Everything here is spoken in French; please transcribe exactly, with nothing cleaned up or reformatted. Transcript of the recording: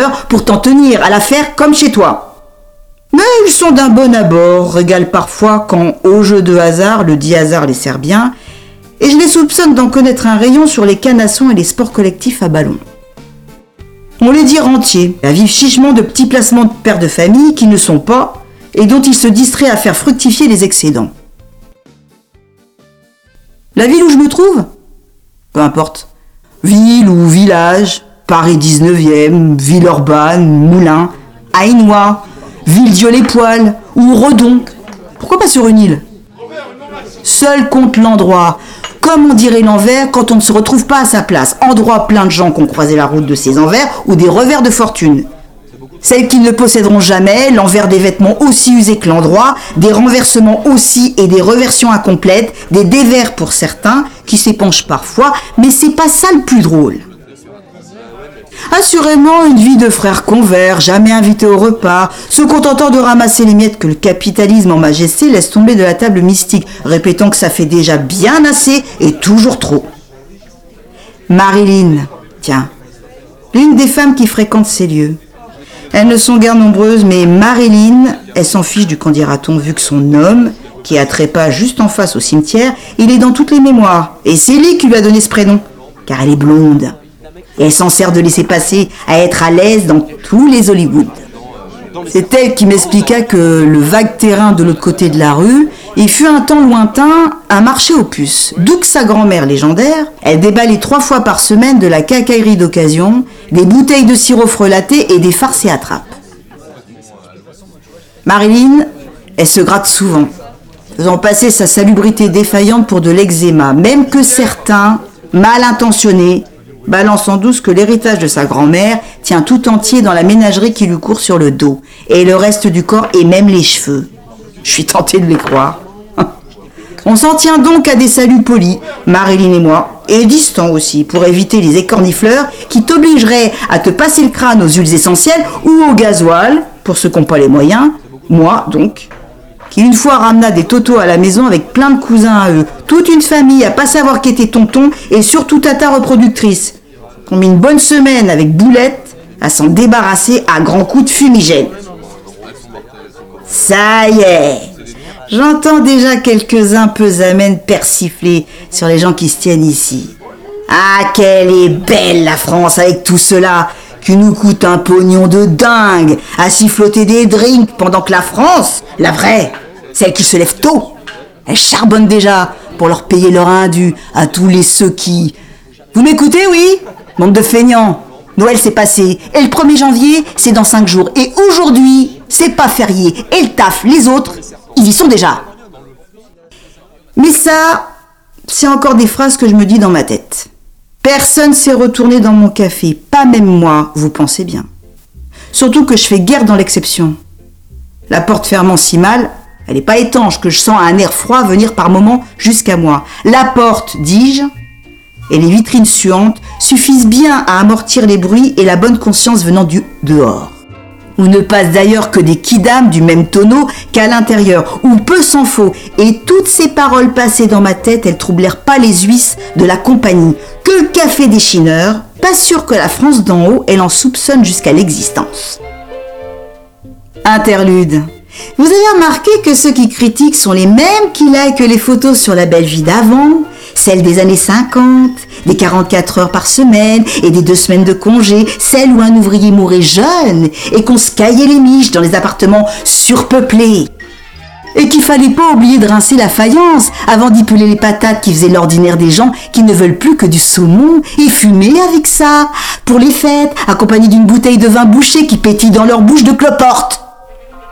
chineurs pour t'en tenir à l'affaire comme chez toi. Mais ils sont d'un bon abord, régalent parfois quand, au jeu de hasard, le dit hasard les sert bien, et je les soupçonne d'en connaître un rayon sur les canassons et les sports collectifs à ballon. On les dit rentiers, à vivre chichement de petits placements de pères de famille qui ne sont pas, et dont ils se distraient à faire fructifier les excédents. La ville où je me trouve ? Peu importe. Ville ou village, Paris dix-neuvième, Villeurbanne, Moulins, Aïnois, Villedieu-les-Poils ou Redon. Pourquoi pas sur une île ? Seul compte l'endroit. Comme on dirait l'envers quand on ne se retrouve pas à sa place. Endroit plein de gens qui ont croisé la route de ces envers ou des revers de fortune. Celles qui ne le posséderont jamais, l'envers des vêtements aussi usés que l'endroit, des renversements aussi et des reversions incomplètes, des dévers pour certains, qui s'épanchent parfois, mais c'est pas ça le plus drôle. Assurément, une vie de frères convers, jamais invités au repas, se contentant de ramasser les miettes que le capitalisme en majesté laisse tomber de la table mystique, répétant que ça fait déjà bien assez et toujours trop. Marilyn, tiens, l'une des femmes qui fréquentent ces lieux. Elles ne sont guère nombreuses, mais Marilyn, elle s'en fiche du qu'en dira-t-on, vu que son homme, qui est à trépas juste en face au cimetière, il est dans toutes les mémoires. Et c'est lui qui lui a donné ce prénom, car elle est blonde. Et elle s'en sert de laisser passer à être à l'aise dans tous les Hollywood. C'est elle qui m'expliqua que le vague terrain de l'autre côté de la rue, il fut un temps lointain un marché aux puces, d'où que sa grand-mère légendaire, elle déballait trois fois par semaine de la cacaillerie d'occasion, des bouteilles de sirop frelaté et des farces et attrapes. Marilyn, elle se gratte souvent, faisant passer sa salubrité défaillante pour de l'eczéma, même que certains, mal intentionnés, balancent en douce que l'héritage de sa grand-mère tient tout entier dans la ménagerie qui lui court sur le dos, et le reste du corps et même les cheveux. Je suis tentée de les croire. On s'en tient donc à des saluts polis, Marilyn et moi, et distants aussi, pour éviter les écornifleurs qui t'obligeraient à te passer le crâne aux huiles essentielles ou au gasoil, pour ceux qui n'ont pas les moyens, moi donc, qui une fois ramena des totos à la maison avec plein de cousins à eux, toute une famille à pas savoir qui était tonton et surtout tata reproductrice, qu'on mit une bonne semaine avec Boulette à s'en débarrasser à grands coups de fumigène. Ça y est, j'entends déjà quelques-uns peu amènes persifler sur les gens qui se tiennent ici. Ah, qu'elle est belle la France avec tout cela, qui nous coûte un pognon de dingue à siffloter des drinks pendant que la France, la vraie, celle qui se lève tôt, elle charbonne déjà pour leur payer leur indu à tous les ceux qui... Vous m'écoutez, oui ? Bande de feignants. Noël s'est passé et le premier janvier, c'est dans cinq jours. Et aujourd'hui, c'est pas férié. Et le taf, les autres, ils y sont déjà. Mais ça, c'est encore des phrases que je me dis dans ma tête. Personne s'est retourné dans mon café, pas même moi, vous pensez bien. Surtout que je fais guère dans l'exception. La porte fermant si mal, elle n'est pas étanche que je sens un air froid venir par moments jusqu'à moi. La porte, dis-je, et les vitrines suantes suffisent bien à amortir les bruits et la bonne conscience venant du dehors. Où ne passent d'ailleurs que des kidams du même tonneau qu'à l'intérieur, où peu s'en faut, et toutes ces paroles passées dans ma tête, elles troublèrent pas les Suisses de la compagnie, que le café des chineurs, pas sûr que la France d'en haut, elle en soupçonne jusqu'à l'existence. Interlude. Vous avez remarqué que ceux qui critiquent sont les mêmes qui likent les photos sur la belle vie d'avant, celles des années cinquante, des quarante-quatre heures par semaine et des deux semaines de congé, celles où un ouvrier mourait jeune et qu'on se caillait les miches dans les appartements surpeuplés. Et qu'il fallait pas oublier de rincer la faïence avant d'y peler les patates qui faisaient l'ordinaire des gens qui ne veulent plus que du saumon et fumer avec ça, pour les fêtes, accompagnés d'une bouteille de vin bouché qui pétille dans leur bouche de cloporte.